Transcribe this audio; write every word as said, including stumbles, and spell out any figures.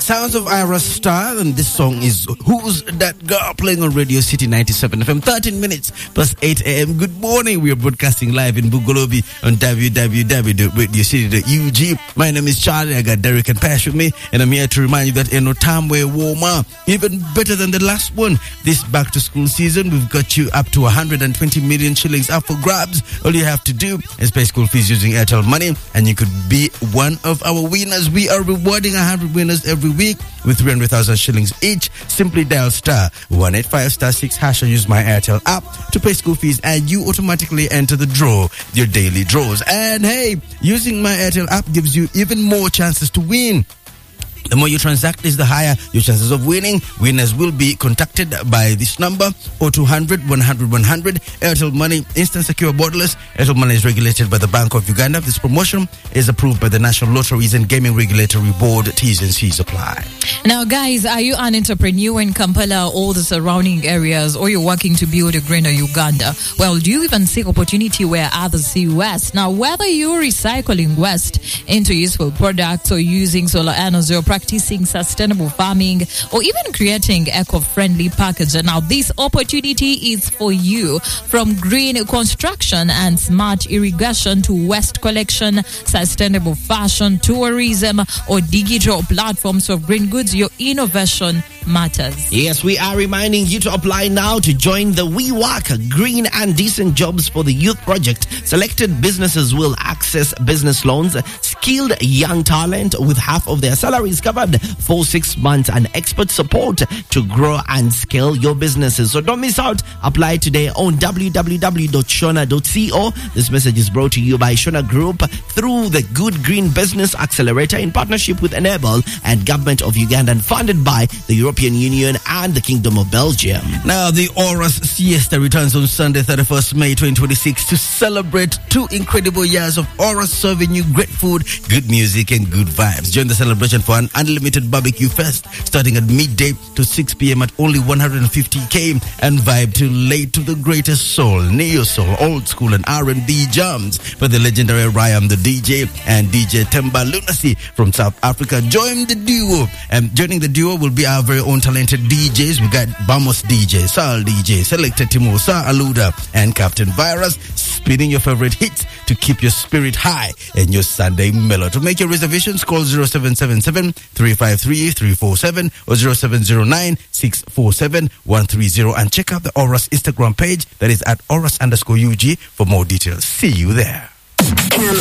sounds of Ira Star, and this song is Who's That Girl, playing on Radio City ninety-seven F M, thirteen minutes past eight a.m. Good morning. We are broadcasting live in Bugolobi on w w w dot radio city dot u g. My name is Charlie. I got Derek and Pash with me, and I'm here to remind you that in no time we're warmer, even better than the last one. This back to school season, we've got you up to one hundred twenty million shillings up for grabs. All you have to do is pay school fees using Airtel Money, and you could be one of our winners. We are rewarding one hundred winners every week with three hundred thousand shillings each. Simply dial star one eight five star six hash or use my Airtel app to pay school fees, and you automatically enter the draw, your daily draws. And hey, using my Airtel app gives you even more chances to win. The more you transact is the higher your chances of winning. Winners will be contacted by this number, or two hundred, one hundred, one hundred. Airtel Money, instant, secure, borderless. Airtel Money is regulated by the Bank of Uganda. This promotion is approved by the National Lotteries and Gaming Regulatory Board. T's and C's apply. Now, guys, are you an entrepreneur in Kampala or the surrounding areas, or you're working to build a greener Uganda? Well, do you even seek opportunity where others see waste? Now, whether you're recycling waste into useful products or using solar energy or practicing sustainable farming or even creating eco-friendly packaging, now this opportunity is for you. From green construction and smart irrigation to waste collection, sustainable fashion, tourism, or digital platforms of green goods, your innovation matters. Yes, we are reminding you to apply now to join the We Work Green and Decent Jobs for the Youth project. Selected businesses will access business loans, skilled young talent with half of their salaries covered for six months, and expert support to grow and scale your businesses. So don't miss out. Apply today on w w w dot shona dot co. This message is brought to you by Shona Group through the Good Green Business Accelerator in partnership with Enable and Government of Uganda, and funded by the European Union and the Kingdom of Belgium. Now, the Oros Siesta returns on Sunday, thirty-first May twenty twenty-six, to celebrate two incredible years of Oros serving you great food, good music, and good vibes. Join the celebration for an unlimited barbecue fest starting at midday to six p.m. at only one hundred fifty k, and vibe till late to the greatest soul, neo soul, old school, and R and B jams for the legendary Ryan the D J and D J Temba Lunacy from South Africa. Join the duo, and joining the duo will be our very own talented D Js. We got Bamos D J, Sal D J, Selector Timo, Sa Aluda, and Captain Virus, spinning your favorite hits to keep your spirit high and your Sunday mellow. To make your reservations, call zero seven seven seven, three five three, three four seven or zero seven zero nine, six four seven, one three zero, and check out the Oros Instagram page, that is at Oros underscore U G, for more details. See you there.